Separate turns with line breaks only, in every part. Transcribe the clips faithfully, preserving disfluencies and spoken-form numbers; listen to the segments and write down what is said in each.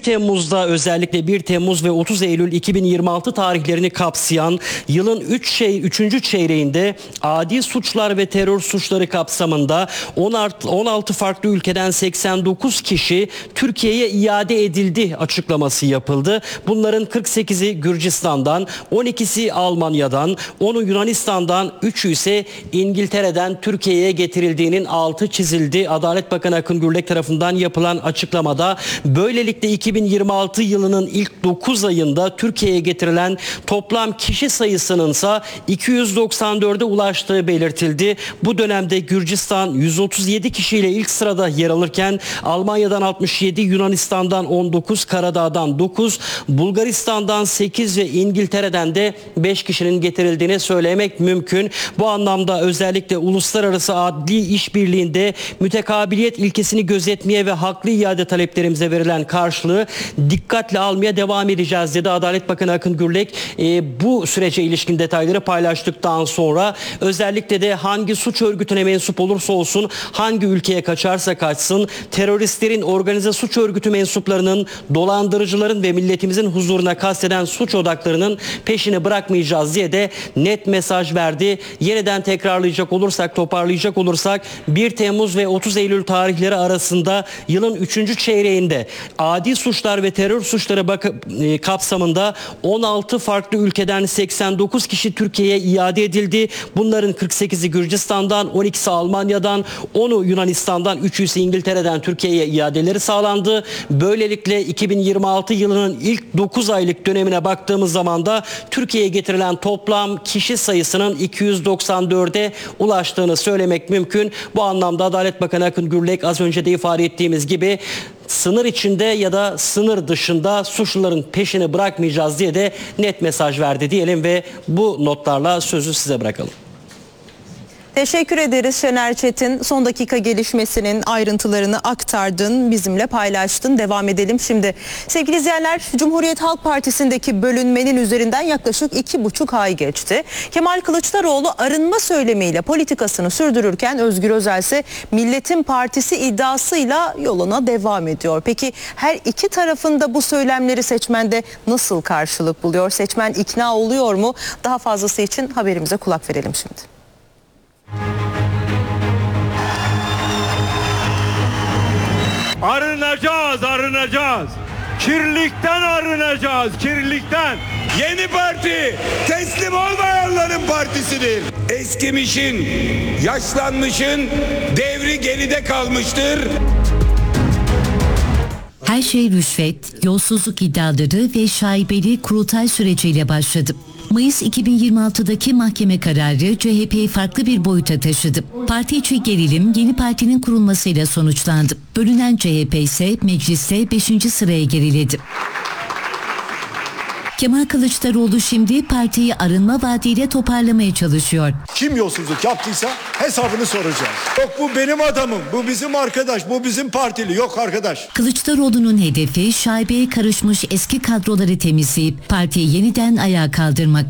Temmuz'da özellikle bir Temmuz ve otuz Eylül iki bin yirmi altı tarihlerini kapsayan yılın üç şey üçüncü çeyreğinde adi suçlar ve terör suçları kapsamında on altı farklı ülkeden seksen dokuz kişi Türkiye'ye iade edildi açıklaması yapıldı. Bunların kırk sekizi Gürcistan'dan, on ikisi Almanya'dan, onu Yunanistan'dan, üçü ise İngiltere'den Türkiye'ye getirildiğinin altı çizildi. Adalet Bakanı Akın Gürlek tarafından yapılan açıklamada böylelikle iki bin yirmi altı yılının ilk dokuz ayında Türkiye'ye getirilen toplam kişi sayısının ise iki yüz doksan dörde ulaştığı belirtildi. Bu dönemde Gürcistan yüz otuz yedi kişiyle ilk sırada yer alırken Almanya'dan altmış yedi, Yunanistan'dan on dokuz, Karadağ'dan dokuz, Bulgaristan'dan sekiz ve İngiltere'den de beş kişinin getirildiğini söylemek mümkün. Bu anlamda özellikle uluslararası adli işbirliğinde mütekabiliyet ilkesini gözetmeye ve haklı iade taleplerimize verilen karşılığı dikkatle almaya devam edeceğiz dedi Adalet Bakanı Akın Gürlek. E, bu sürece ilişkin detayları paylaştıktan sonra özellikle de hangi suç örgütüne mensup olursa olsun, hangi ülkeye kaçarsa kaçsın, teröristlerin, organize suç örgütü mensuplarının, dolandırıcıların ve milletimizin huzuruna kasteden suç odaklarının peşini bırakmayacağız diye de net mesaj verdi. Yeniden tekrarlayacak olursak, toparlayacak olursak bir Temmuz ve otuz Eylül tarihleri arasında yılın üçüncü çeyreğinde adi suçlar ve terör suçları bak- e, kapsamında on altı farklı ülkeden seksen dokuz kişi Türkiye'ye iade edildi. Bunların kırk sekizi Gürcistan'dan, on ikisi Almanya'dan, onu Yunanistan'dan, üçü ise İngiltere'den Türkiye'ye iadeleri sağlandı. Böylelikle iki bin yirmi altı yılının ilk dokuz aylık dönemine baktığımız zaman da Türkiye'ye getirilen toplam kişi sayısının iki yüz doksan dörde ulaştığını söylemek mümkün. Bu anlamda Adalet Bakanı Akın Gürlek az önce de ifade ettiğimiz gibi sınır içinde ya da sınır dışında suçluların peşini bırakmayacağız diye de net mesaj verdi diyelim ve bu notlarla sözü size bırakalım.
Teşekkür ederiz Şener Çetin. Son dakika gelişmesinin ayrıntılarını aktardın, bizimle paylaştın. Devam edelim şimdi. Sevgili izleyenler, Cumhuriyet Halk Partisi'ndeki bölünmenin üzerinden yaklaşık iki buçuk ay geçti. Kemal Kılıçdaroğlu arınma söylemiyle politikasını sürdürürken Özgür Özel ise Milletin Partisi iddiasıyla yoluna devam ediyor. Peki her iki tarafında bu söylemleri seçmende nasıl karşılık buluyor? Seçmen ikna oluyor mu? Daha fazlası için haberimize kulak verelim şimdi.
Arınacağız, arınacağız. Kirlilikten arınacağız, kirlilikten.
Yeni parti teslim olmayanların partisidir. Eskimişin, yaşlanmışın devri geride kalmıştır.
Her şey rüşvet, yolsuzluk iddiaları ve şaibeli kurultay süreciyle başladı. Mayıs iki bin yirmi altıdaki mahkeme kararı C H P'yi farklı bir boyuta taşıdı. Parti içi gerilim yeni partinin kurulmasıyla sonuçlandı. Bölünen C H P ise mecliste beşinci sıraya geriledi. Kemal Kılıçdaroğlu şimdi partiyi arınma vaadiyle toparlamaya çalışıyor.
Kim yolsuzluk yaptıysa hesabını soracağız. Yok bu benim adamım, bu bizim arkadaş, bu bizim partili. Yok arkadaş.
Kılıçdaroğlu'nun hedefi şaibeye karışmış eski kadroları temizleyip partiyi yeniden ayağa kaldırmak.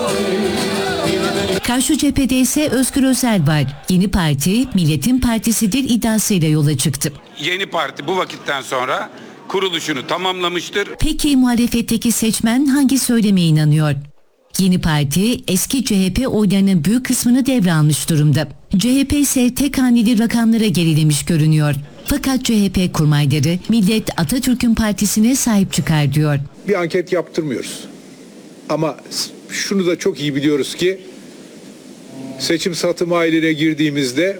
Karşı cephede ise Özgür Özel var. Yeni parti Milletin Partisi'dir iddiasıyla yola çıktı.
Yeni parti bu vakitten sonra kuruluşunu tamamlamıştır.
Peki muhalefetteki seçmen hangi söyleme inanıyor? Yeni parti eski C H P oylarının büyük kısmını devralmış durumda. C H P ise tek haneli rakamlara gerilemiş görünüyor. Fakat C H P kurmayları Millet Atatürk'ün partisine sahip çıkar diyor.
Bir anket yaptırmıyoruz. Ama şunu da çok iyi biliyoruz ki seçim satım haline girdiğimizde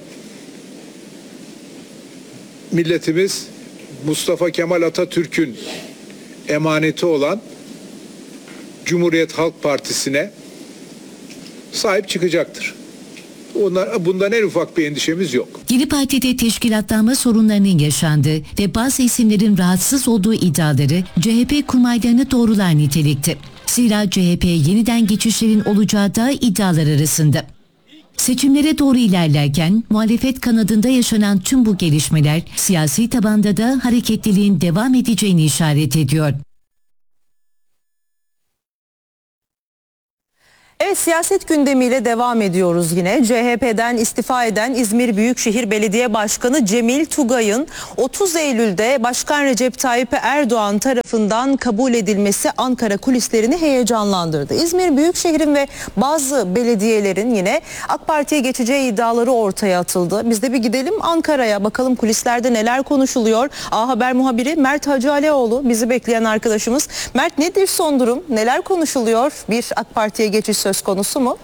milletimiz Mustafa Kemal Atatürk'ün emaneti olan Cumhuriyet Halk Partisi'ne sahip çıkacaktır. Onlar, bundan en ufak bir endişemiz yok.
Yeni partide teşkilatlanma sorunlarının yaşandığı ve bazı isimlerin rahatsız olduğu iddiaları C H P kurmaylarını doğrular nitelikte. Zira C H P'ye yeniden geçişlerin olacağı da iddialar arasında. Seçimlere doğru ilerlerken muhalefet kanadında yaşanan tüm bu gelişmeler siyasi tabanda da hareketliliğin devam edeceğini işaret ediyor.
Evet, siyaset gündemiyle devam ediyoruz yine. C H P'den istifa eden İzmir Büyükşehir Belediye Başkanı Cemil Tugay'ın otuz Eylül'de Başkan Recep Tayyip Erdoğan tarafından kabul edilmesi Ankara kulislerini heyecanlandırdı. İzmir Büyükşehir'in ve bazı belediyelerin yine AK Parti'ye geçeceği iddiaları ortaya atıldı. Biz de bir gidelim Ankara'ya, bakalım kulislerde neler konuşuluyor. A Haber muhabiri Mert Hacıalioğlu bizi bekleyen arkadaşımız. Mert, nedir son durum? Neler konuşuluyor? Bir AK Parti'ye geçiş söz konusu mu?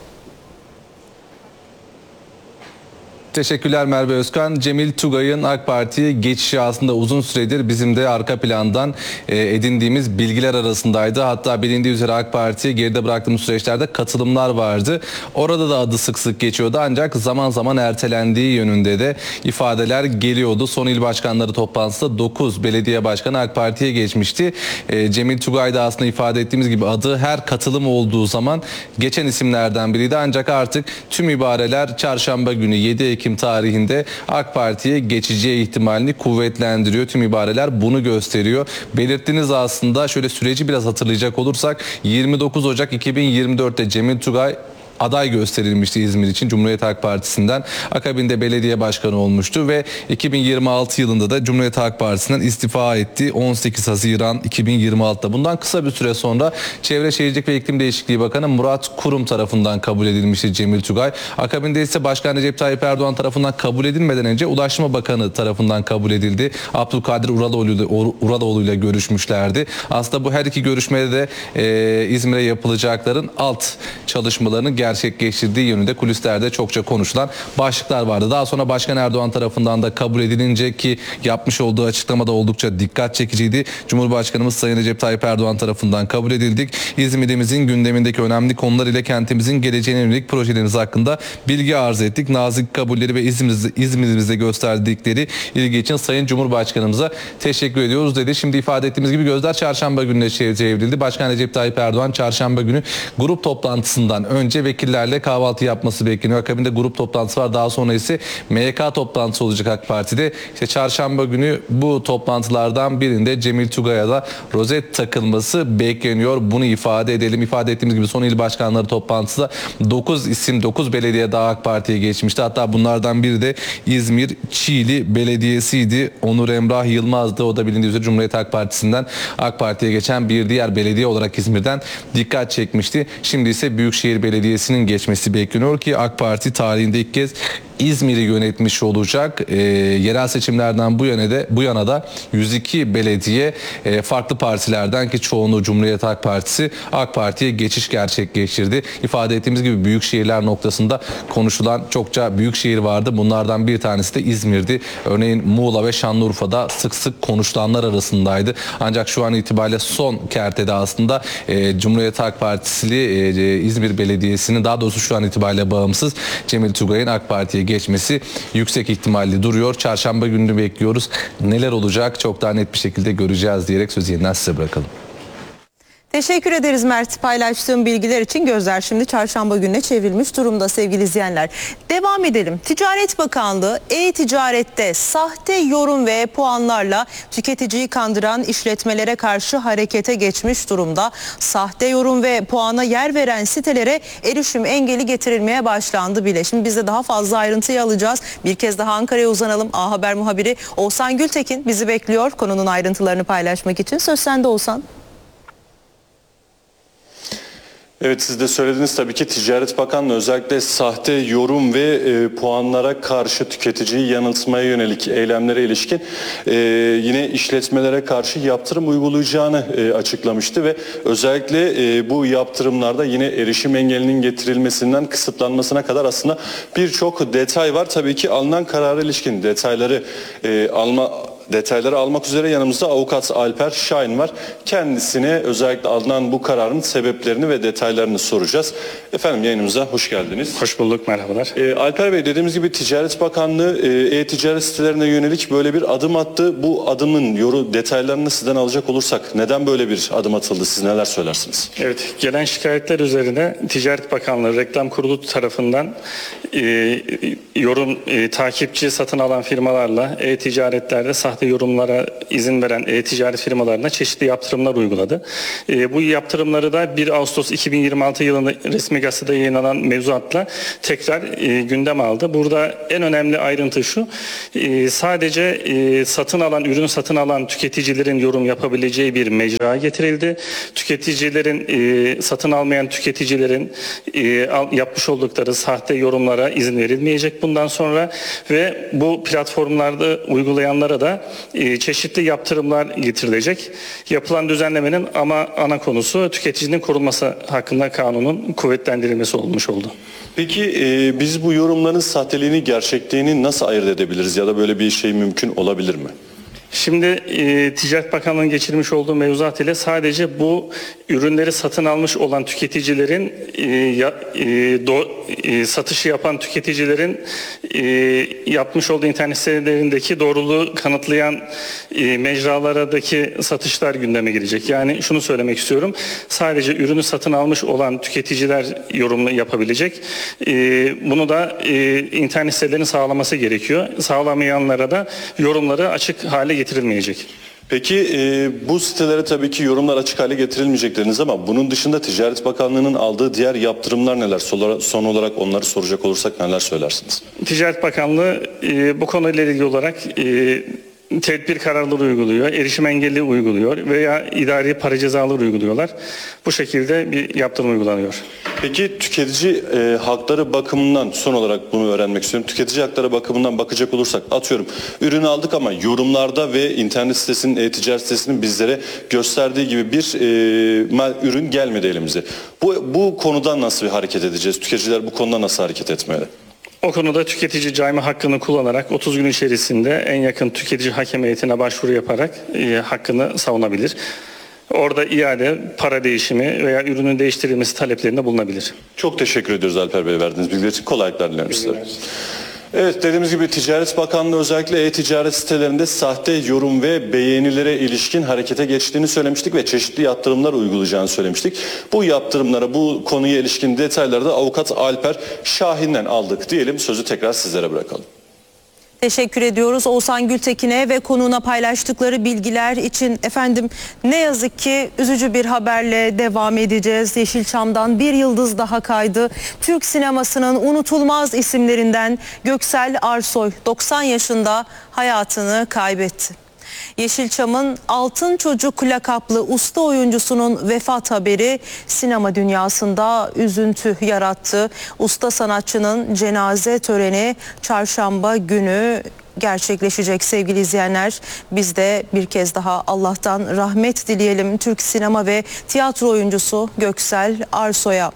Teşekkürler Merve Özkan. Cemil Tugay'ın AK Parti'ye geçişi aslında uzun süredir bizim de arka plandan e, edindiğimiz bilgiler arasındaydı. Hatta bilindiği üzere AK Parti'ye geride bıraktığımız süreçlerde katılımlar vardı. Orada da adı sık sık geçiyordu ancak zaman zaman ertelendiği yönünde de ifadeler geliyordu. Son il başkanları toplantısında dokuz belediye başkanı AK Parti'ye geçmişti. E, Cemil Tugay da aslında ifade ettiğimiz gibi adı her katılım olduğu zaman geçen isimlerden biriydi. Ancak artık tüm ibareler çarşamba günü yedi Ekim tarihinde AK Parti'ye geçeceği ihtimalini kuvvetlendiriyor. Tüm ibareler bunu gösteriyor. Belirttiniz aslında, şöyle süreci biraz hatırlayacak olursak yirmi dokuz Ocak iki bin yirmi dörtte Cemil Tugay aday gösterilmişti İzmir için Cumhuriyet Halk Partisi'nden. Akabinde belediye başkanı olmuştu ve iki bin yirmi altı yılında da Cumhuriyet Halk Partisi'nden istifa etti. on sekiz Haziran iki bin yirmi altıda. Bundan kısa bir süre sonra Çevre Şehircilik ve İklim Değişikliği Bakanı Murat Kurum tarafından kabul edilmişti Cemil Tugay. Akabinde ise Başkan Recep Tayyip Erdoğan tarafından kabul edilmeden önce Ulaştırma Bakanı tarafından kabul edildi. Abdülkadir Uraloğlu, Uraloğlu ile görüşmüşlerdi. Aslında bu her iki görüşmede de e, İzmir'e yapılacakların alt çalışmalarını gerçekleştirdiği yönünde kulislerde çokça konuşulan başlıklar vardı. Daha sonra Başkan Erdoğan tarafından da kabul edilince, ki yapmış olduğu açıklamada oldukça dikkat çekiciydi. Cumhurbaşkanımız Sayın Recep Tayyip Erdoğan tarafından kabul edildik. İzmir'imizin gündemindeki önemli konular ile kentimizin geleceğine yönelik projelerimiz hakkında bilgi arz ettik. Nazik kabulleri ve İzmir'imizde, İzmir'imizde gösterdikleri ilgi için Sayın Cumhurbaşkanımıza teşekkür ediyoruz dedi. Şimdi ifade ettiğimiz gibi gözler çarşamba gününe çevrildi. Başkan Recep Tayyip Erdoğan çarşamba günü grup toplantısından önce vekillerle kahvaltı yapması bekleniyor. Akabinde grup toplantısı var. Daha sonra ise M Y K toplantısı olacak AK Parti'de. İşte çarşamba günü bu toplantılardan birinde Cemil Tugay'a da rozet takılması bekleniyor. Bunu ifade edelim. İfade ettiğimiz gibi son il başkanları toplantısında dokuz isim, dokuz belediye daha AK Parti'ye geçmişti. Hatta bunlardan biri de İzmir Çiğli Belediyesi'ydi. Onur Emrah Yılmaz'dı. O da bilindiği üzere Cumhuriyet Halk Partisi'nden AK Parti'ye geçen bir diğer belediye olarak İzmir'den dikkat çekmişti. Şimdi ise Büyükşehir Belediyesi'nin geçmesi bekleniyor ki AK Parti tarihinde ilk kez İzmir'i yönetmiş olacak. E, yerel seçimlerden bu yana da bu yana da yüz iki belediye e, farklı partilerden, ki çoğunluğu Cumhuriyet Halk Partisi, AK Parti'ye geçiş gerçekleştirdi. İfade ettiğimiz gibi büyük şehirler noktasında konuşulan çokça büyük şehir vardı. Bunlardan bir tanesi de İzmir'di. Örneğin Muğla ve Şanlıurfa'da sık sık konuşulanlar arasındaydı. Ancak şu an itibariyle son kertede aslında e, Cumhuriyet Halk Partisi'li e, İzmir Belediyesi'nin, daha doğrusu şu an itibariyle bağımsız Cemil Tugay'ın AK Parti'ye geçmesi yüksek ihtimalli duruyor. Çarşamba gününü bekliyoruz. Neler olacak çok daha net bir şekilde göreceğiz diyerek sözü yeniden size bırakalım.
Teşekkür ederiz Mert, paylaştığım bilgiler için. Gözler şimdi çarşamba gününe çevrilmiş durumda sevgili izleyenler. Devam edelim. Ticaret Bakanlığı e-ticarette sahte yorum ve puanlarla tüketiciyi kandıran işletmelere karşı harekete geçmiş durumda. Sahte yorum ve puana yer veren sitelere erişim engeli getirilmeye başlandı bile. Şimdi biz de daha fazla ayrıntıyı alacağız. Bir kez daha Ankara'ya uzanalım. A Haber muhabiri Oğuzhan Gültekin bizi bekliyor konunun ayrıntılarını paylaşmak için. Söz sende Oğuzhan.
Evet, siz de söylediniz, tabii ki Ticaret Bakanlığı özellikle sahte yorum ve e, puanlara karşı tüketiciyi yanıltmaya yönelik eylemlere ilişkin e, yine işletmelere karşı yaptırım uygulayacağını e, açıklamıştı ve özellikle e, bu yaptırımlarda yine erişim engelinin getirilmesinden kısıtlanmasına kadar aslında birçok detay var. Tabii ki alınan karara ilişkin detayları e, alma Detayları almak üzere yanımızda avukat Alper Şahin var. Kendisine özellikle alınan bu kararın sebeplerini ve detaylarını soracağız. Efendim, yayınımıza hoş geldiniz.
Hoş bulduk, merhabalar.
Ee, Alper Bey, dediğimiz gibi Ticaret Bakanlığı e-ticaret sitelerine yönelik böyle bir adım attı. Bu adımın yoru detaylarını sizden alacak olursak neden böyle bir adım atıldı? Siz neler söylersiniz?
Evet, gelen şikayetler üzerine Ticaret Bakanlığı Reklam Kurulu tarafından e, yorum e, takipçi satın alan firmalarla e-ticaretlerde sahte sahte yorumlara izin veren e-ticaret firmalarına çeşitli yaptırımlar uyguladı. E, bu yaptırımları da bir Ağustos iki bin yirmi altı yılında resmi gazetede yayınlanan mevzuatla tekrar e, gündem aldı. Burada en önemli ayrıntı şu, e, sadece e, satın alan, ürün satın alan tüketicilerin yorum yapabileceği bir mecra getirildi. Tüketicilerin, e, satın almayan tüketicilerin e, al, yapmış oldukları sahte yorumlara izin verilmeyecek bundan sonra ve bu platformlarda uygulayanlara da e, çeşitli yaptırımlar getirilecek. Yapılan düzenlemenin ama ana konusu tüketicinin korunması hakkında kanunun kuvvetlendirilmesi olmuş oldu.
Peki e, biz bu yorumların sahteliğini, gerçekliğini nasıl ayırt edebiliriz ya da böyle bir şey mümkün olabilir mi?
Şimdi e, Ticaret Bakanlığı'nın geçirmiş olduğu mevzuat ile sadece bu ürünleri satın almış olan tüketicilerin e, ya, e, do, e, satışı yapan tüketicilerin e, yapmış olduğu internet sitelerindeki doğruluğu kanıtlayan e, mecralardaki satışlar gündeme girecek. Yani şunu söylemek istiyorum. Sadece ürünü satın almış olan tüketiciler yorumlu yapabilecek. E, bunu da e, internet sitelerinin sağlaması gerekiyor. Sağlamayanlara da yorumları açık hale getirilmeyecek.
Peki e, bu sitelere tabii ki yorumlar açık hale getirilmeyecek dediniz ama bunun dışında Ticaret Bakanlığı'nın aldığı diğer yaptırımlar neler? Son olarak onları soracak olursak neler söylersiniz?
Ticaret Bakanlığı e, bu konuyla ilgili olarak e, tedbir kararları uyguluyor, erişim engelli uyguluyor veya idari para cezaları uyguluyorlar. Bu şekilde bir yaptırım uygulanıyor.
Peki tüketici e, hakları bakımından son olarak bunu öğrenmek istiyorum. Tüketici hakları bakımından bakacak olursak atıyorum ürünü aldık ama yorumlarda ve internet sitesinin, e-ticaret sitesinin bizlere gösterdiği gibi bir e, ürün gelmedi elimize. Bu, bu konudan nasıl bir hareket edeceğiz? Tüketiciler bu konuda nasıl hareket etmeli?
O konuda tüketici cayma hakkını kullanarak otuz gün içerisinde en yakın tüketici hakem heyetine başvuru yaparak e, hakkını savunabilir. Orada iade, para değişimi veya ürünün değiştirilmesi taleplerinde bulunabilir.
Çok teşekkür ediyoruz Alper Bey verdiğiniz bilgiler için. Kolaylıklar diliyorum size. Evet, dediğimiz gibi Ticaret Bakanlığı özellikle e-ticaret sitelerinde sahte yorum ve beğenilere ilişkin harekete geçtiğini söylemiştik ve çeşitli yaptırımlar uygulayacağını söylemiştik. Bu yaptırımlara, bu konuya ilişkin detayları da avukat Alper Şahin'den aldık diyelim. Sözü tekrar sizlere bırakalım.
Teşekkür ediyoruz Oğuzhan Gültekin'e ve konuğuna paylaştıkları bilgiler için. Efendim, ne yazık ki üzücü bir haberle devam edeceğiz. Yeşilçam'dan bir yıldız daha kaydı. Türk sinemasının unutulmaz isimlerinden Göksel Arsoy doksan yaşında hayatını kaybetti. Yeşilçam'ın Altın Çocuk lakaplı usta oyuncusunun vefat haberi sinema dünyasında üzüntü yarattı. Usta sanatçının cenaze töreni çarşamba günü gerçekleşecek sevgili izleyenler. Biz de bir kez daha Allah'tan rahmet dileyelim Türk sinema ve tiyatro oyuncusu Göksel Arsoy'a.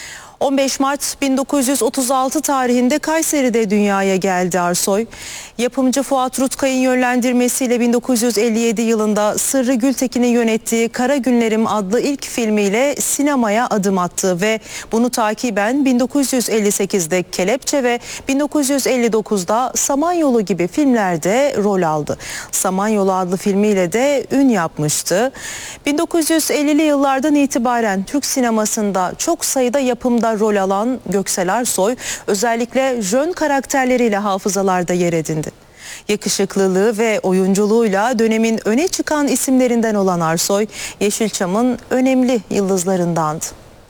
on beş Mart bin dokuz yüz otuz altı tarihinde Kayseri'de dünyaya geldi Arsoy. Yapımcı Fuat Rutkay'ın yönlendirmesiyle bin dokuz yüz elli yedi yılında Sırrı Gültekin'in yönettiği Kara Günlerim adlı ilk filmiyle sinemaya adım attı ve bunu takiben bin dokuz yüz elli sekizde Kelepçe ve bin dokuz yüz elli dokuzda Samanyolu gibi filmlerde rol aldı. Samanyolu adlı filmiyle de ün yapmıştı. bin dokuz yüz ellili yıllardan itibaren Türk sinemasında çok sayıda yapımda rol alan Göksel Arsoy özellikle jön karakterleriyle hafızalarda yer edindi. Yakışıklılığı ve oyunculuğuyla dönemin öne çıkan isimlerinden olan Arsoy, Yeşilçam'ın önemli yıldızlarındandı.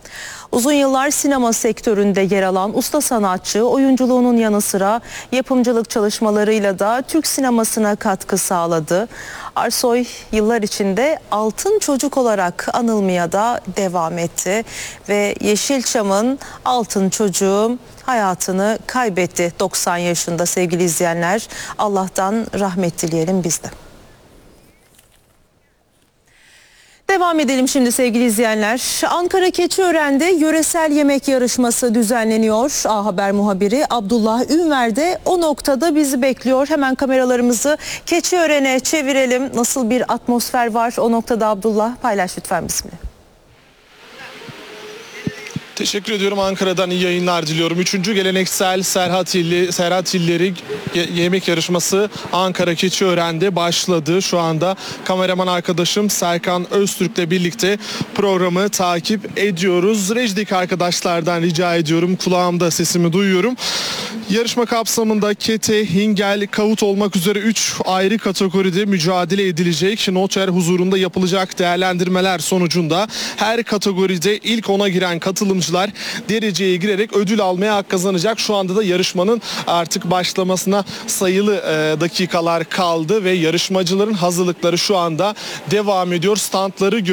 Uzun yıllar sinema sektöründe yer alan usta sanatçı oyunculuğunun yanı sıra yapımcılık çalışmalarıyla da Türk sinemasına katkı sağladı. Arsoy yıllar içinde Altın Çocuk olarak anılmaya da devam etti ve Yeşilçam'ın Altın Çocuğu hayatını kaybetti doksan yaşında sevgili izleyenler. Allah'tan rahmet dileyelim biz de. Devam edelim şimdi sevgili izleyenler. Ankara Keçiören'de yöresel yemek yarışması düzenleniyor. A Haber muhabiri Abdullah Ünver de o noktada bizi bekliyor. Hemen kameralarımızı Keçiören'e çevirelim. Nasıl bir atmosfer var o noktada Abdullah? Paylaş lütfen bizimle.
Teşekkür ediyorum. Ankara'dan iyi yayınlar diliyorum. Üçüncü geleneksel Serhat İlli, Serhat İlleri ye- yemek yarışması Ankara Keçiören'de başladı. Şu anda kameraman arkadaşım Serkan Öztürk'le birlikte programı takip ediyoruz. Rejdik arkadaşlardan rica ediyorum. Kulağımda sesimi duyuyorum. Yarışma kapsamında kete, hingel, kavut olmak üzere üç ayrı kategoride mücadele edilecek. Noter huzurunda yapılacak değerlendirmeler sonucunda her kategoride ilk ona giren katılımcılar dereceye girerek ödül almaya hak kazanacak. Şu anda da yarışmanın artık başlamasına sayılı e, dakikalar kaldı ve yarışmacıların hazırlıkları şu anda devam ediyor. Standları